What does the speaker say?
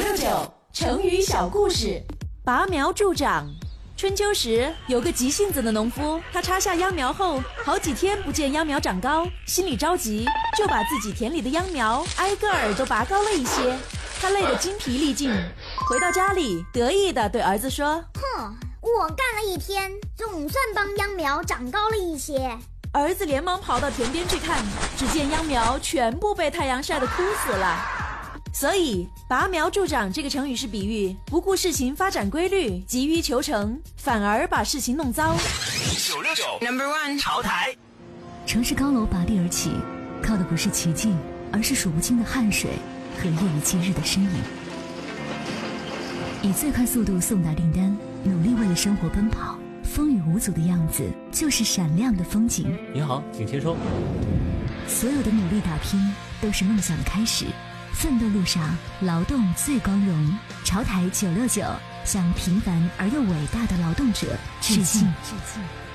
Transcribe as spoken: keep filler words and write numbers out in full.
六九成语小故事，拔苗助长。春秋时，有个急性子的农夫，他插下秧苗后，好几天不见秧苗长高，心里着急，就把自己田里的秧苗挨个儿都拔高了一些。他累得精疲力尽，回到家里，得意地对儿子说： 哼，我干了一天，总算帮秧苗长高了一些。 儿子连忙跑到田边去看，只见秧苗全部被太阳晒得枯死了。所以拔苗助长这个成语是比喻不顾事情发展规律，急于求成，反而把事情弄糟。 九六九 Number One 潮台。 城市高楼拔地而起，靠的不是奇迹，而是数不清的汗水和夜以继日的身影。以最快速度送达订单，努力为了生活奔跑，风雨无阻的样子就是闪亮的风景。 您好，请签收。 所有的努力打拼都是梦想的开始，奋斗路上劳动最光荣。潮台九六九向平凡而又伟大的劳动者致敬。致敬